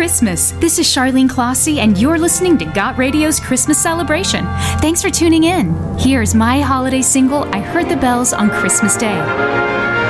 Christmas. This is Charlene Clossy, and you're listening to Got Radio's Christmas Celebration. Thanks for tuning in. Here's my holiday single, I Heard the Bells on Christmas Day.